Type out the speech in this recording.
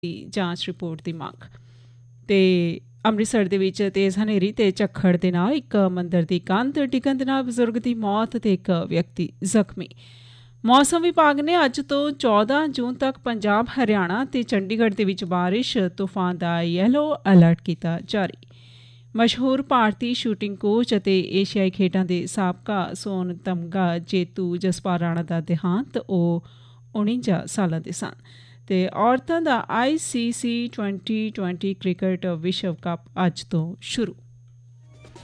ਦੀ ਜਾਂਚ ਰਿਪੋਰਟ ਦੀ ਮੰਗ। ਤੇ ਅੰਮ੍ਰਿਤਸਰ ਦੇ ਵਿੱਚ ਤੇਜ਼ ਹਨੇਰੀ ਤੇ ਝੱਖੜ ਦੇ ਨਾਲ ਇੱਕ ਮੰਦਰ ਦੀ ਕੰਧ ਡਿੱਗਣ ਦੇ ਨਾਲ ਬਜ਼ੁਰਗ ਦੀ ਮੌਤ ਤੇ ਇੱਕ ਵਿਅਕਤੀ ਜ਼ਖਮੀ। ਮੌਸਮ ਵਿਭਾਗ ਨੇ ਅੱਜ ਤੋਂ 14 ਜੂਨ ਤੱਕ ਪੰਜਾਬ, ਹਰਿਆਣਾ ਤੇ ਚੰਡੀਗੜ੍ਹ ਦੇ ਵਿੱਚ ਬਾਰਿਸ਼, ਤੂਫਾਨ ਦਾ ਯੈਲੋ ਅਲਰਟ ਕੀਤਾ ਜਾਰੀ। ਮਸ਼ਹੂਰ ਭਾਰਤੀ ਸ਼ੂਟਿੰਗ ਕੋਚ ਅਤੇ ਏਸ਼ੀਆਈ ਖੇਡਾਂ ਦੇ ਸਾਬਕਾ ਸੋਨ ਤਮਗਾ ਜੇਤੂ ਜਸਪਾਲ ਰਾਣਾ ਦਾ ਦੇਹਾਂਤ। ਉਹ 49 ਸਾਲਾਂ ਦੇ ਸਨ। ਤੇ ਔਰਤਾਂ ਦਾ ICC 2020 ਕ੍ਰਿਕਟ ਵਿਸ਼ਵ ਕੱਪ ਅੱਜ ਤੋਂ ਸ਼ੁਰੂ।